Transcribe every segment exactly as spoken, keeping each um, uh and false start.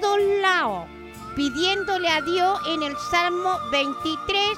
todos lados, pidiéndole a Dios en el Salmo veintitrés,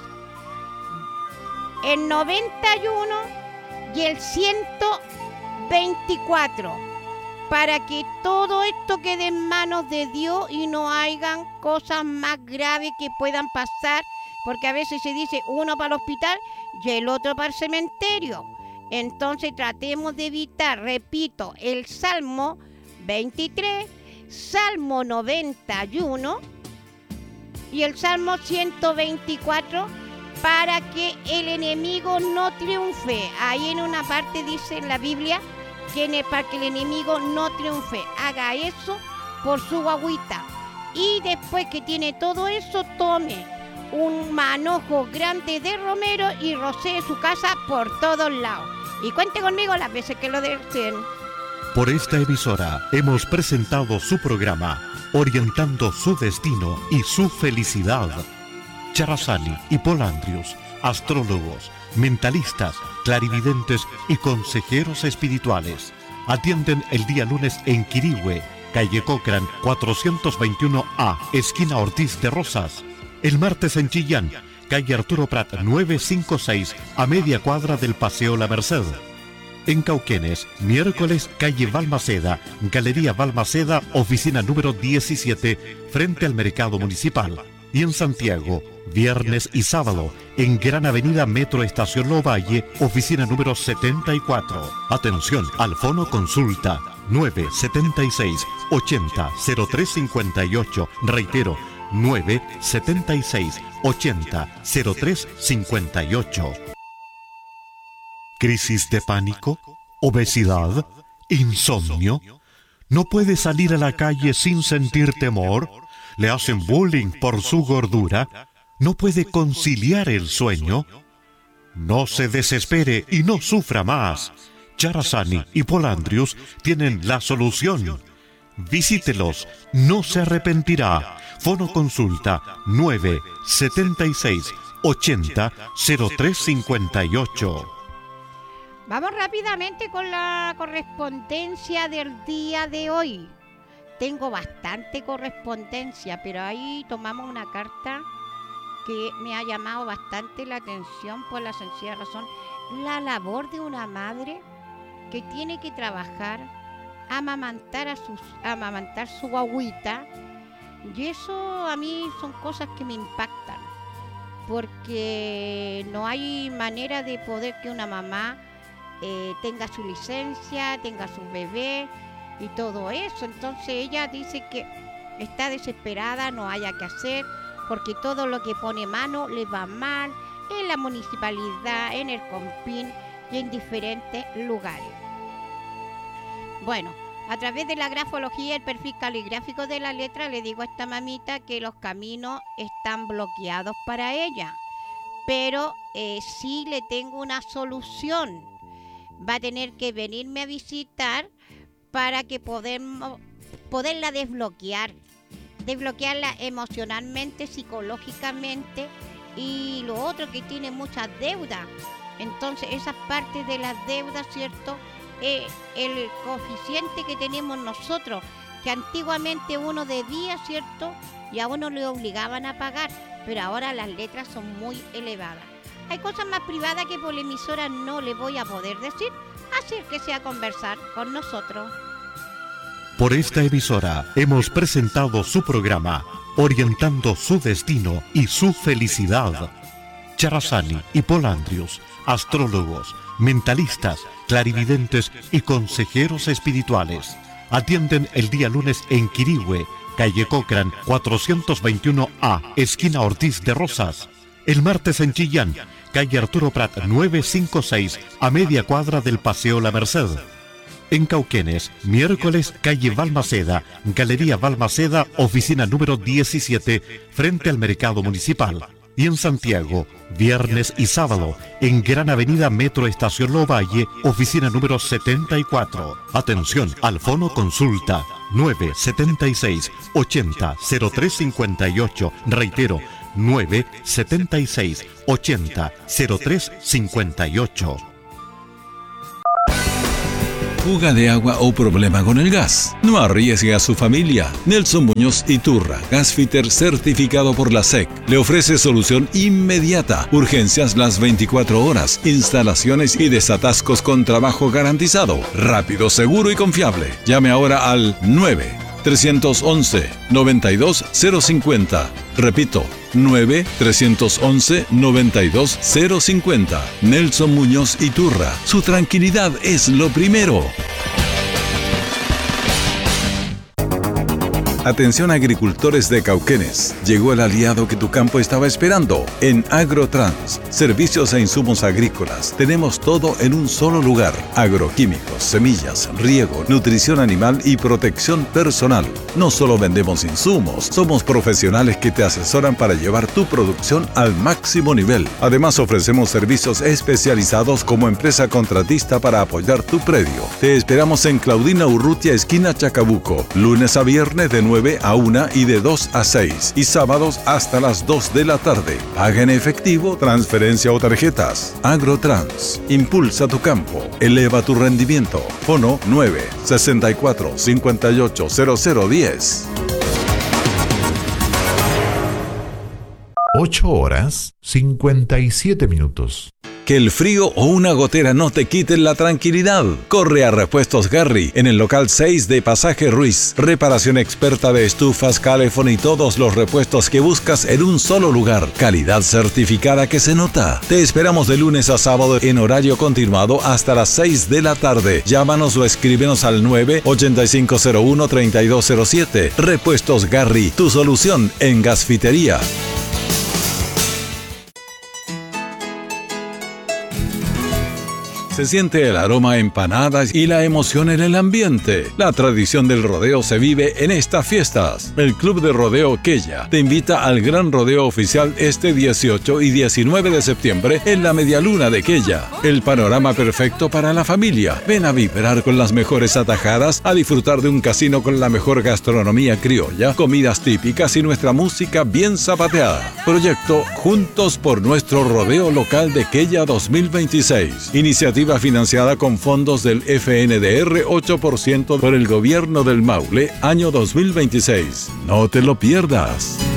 el noventa y uno y el ciento veinticuatro, para que todo esto quede en manos de Dios y no hayan cosas más graves que puedan pasar, porque a veces se dice uno para el hospital y el otro para el cementerio. Entonces tratemos de evitar, repito, el Salmo veintitrés, Salmo noventa y uno y el Salmo ciento veinticuatro, para que el enemigo no triunfe. Ahí en una parte dice en la Biblia que para que el enemigo no triunfe, haga eso por su guagüita. Y después que tiene todo eso, tome un manojo grande de romero y rocee su casa por todos lados. Y cuente conmigo las veces que lo deseen. Por esta emisora hemos presentado su programa Orientando su Destino y su Felicidad. Charazani y Polandrius, astrólogos, mentalistas, clarividentes y consejeros espirituales, atienden el día lunes en Quirihue, calle Cochrane cuatrocientos veintiuno A, esquina Ortiz de Rosas. El martes en Chillán, calle Arturo Prat novecientos cincuenta y seis, a media cuadra del Paseo La Merced. En Cauquenes, miércoles, calle Balmaceda, Galería Balmaceda, oficina número diecisiete, frente al Mercado Municipal. Y en Santiago, viernes y sábado, en Gran Avenida Metro Estación Lovalle, oficina número setenta y cuatro. Atención, al fono consulta nueve setenta y seis, ochenta, cero tres cincuenta y ocho. Reitero, nueve setenta y seis, ochenta, cero tres cincuenta y ocho. ¿Crisis de pánico? ¿Obesidad? ¿Insomnio? ¿No puede salir a la calle sin sentir temor? ¿Le hacen bullying por su gordura? ¿No puede conciliar el sueño? No se desespere y no sufra más. Charazani y Polandrius tienen la solución. Visítelos, no se arrepentirá. Fono consulta nueve setenta y seis, ochenta, cero tres cincuenta y ocho. Vamos rápidamente con la correspondencia del día de hoy. Tengo bastante correspondencia, pero ahí tomamos una carta que me ha llamado bastante la atención por la sencilla razón. La labor de una madre que tiene que trabajar, amamantar a sus, amamantar su guagüita. Y eso a mí son cosas que me impactan, porque no hay manera de poder que una mamá eh, tenga su licencia, tenga su bebé y todo eso. Entonces ella dice que está desesperada, no haya que hacer, porque todo lo que pone mano le va mal en la municipalidad, en el Compín y en diferentes lugares. Bueno, a través de la grafología y el perfil caligráfico de la letra, le digo a esta mamita que los caminos están bloqueados para ella, pero eh, sí le tengo una solución. Va a tener que venirme a visitar para que podemos, poderla desbloquear, desbloquearla emocionalmente, psicológicamente, y lo otro, que tiene muchas deudas. Entonces esas partes de las deudas, ¿cierto? Eh, el coeficiente que tenemos nosotros, que antiguamente uno debía, ¿cierto? Y a uno le obligaban a pagar, pero ahora las letras son muy elevadas. Hay cosas más privadas que por la emisora no le voy a poder decir, así que sea conversar con nosotros. Por esta emisora hemos presentado su programa Orientando su Destino y su Felicidad. Charazani y Polandrius, astrólogos, mentalistas, clarividentes y consejeros espirituales, atienden el día lunes en Quirihue, calle Cochrane cuatrocientos veintiuno A, esquina Ortiz de Rosas. El martes en Chillán, calle Arturo Prat novecientos cincuenta y seis, a media cuadra del Paseo La Merced. En Cauquenes, miércoles, calle Balmaceda, Galería Balmaceda, oficina número diecisiete, frente al Mercado Municipal. Y en Santiago, viernes y sábado, en Gran Avenida Metro Estación Lovalle, oficina número setenta y cuatro. Atención, al fono consulta nueve setenta y seis, ochenta, cero tres cincuenta y ocho. Reitero, nueve setenta y seis, ochenta, cero tres cincuenta y ocho. fuga de agua o problema con el gas. No arriesgue a su familia. Nelson Muñoz Iturra, gasfitter certificado por la S E C, le ofrece solución inmediata, urgencias las veinticuatro horas, instalaciones y desatascos con trabajo garantizado, rápido, seguro y confiable. Llame ahora al nueve tres once noventa y dos cero cincuenta. Repito, nueve tres once noventa y dos cero cincuenta. Nelson Muñoz Iturra. Su tranquilidad es lo primero. Atención agricultores de Cauquenes, llegó el aliado que tu campo estaba esperando. En Agrotrans, servicios e insumos agrícolas, tenemos todo en un solo lugar. Agroquímicos, semillas, riego, nutrición animal y protección personal. No solo vendemos insumos, somos profesionales que te asesoran para llevar tu producción al máximo nivel. Además ofrecemos servicios especializados como empresa contratista para apoyar tu predio. Te esperamos en Claudina Urrutia, esquina Chacabuco, lunes a viernes de nueve a una y de dos a seis, y sábados hasta las dos de la tarde. Paga en efectivo, transferencia o tarjetas. Agrotrans, impulsa tu campo, eleva tu rendimiento. Fono nueve sesenta y cuatro cincuenta y ocho cero cero diez. ocho horas cincuenta y siete minutos. Que el frío o una gotera no te quiten la tranquilidad. Corre a Repuestos Garry en el local seis de Pasaje Ruiz. Reparación experta de estufas, calefón y todos los repuestos que buscas en un solo lugar. Calidad certificada que se nota. Te esperamos de lunes a sábado en horario continuado hasta las seis de la tarde. Llámanos o escríbenos al nueve ochenta y cinco cero uno treinta y dos cero siete. Repuestos Garry, tu solución en gasfitería. Se siente el aroma a empanadas y la emoción en el ambiente. La tradición del rodeo se vive en estas fiestas. El Club de Rodeo Quella te invita al Gran Rodeo Oficial este dieciocho y diecinueve de septiembre en la Medialuna de Quella. El panorama perfecto para la familia. Ven a vibrar con las mejores atajadas, a disfrutar de un casino con la mejor gastronomía criolla, comidas típicas y nuestra música bien zapateada. Proyecto Juntos por nuestro Rodeo Local de Quella dos mil veintiséis. Iniciativa financiada con fondos del F N D R ocho por ciento por el Gobierno del Maule, año dos mil veintiséis. No te lo pierdas.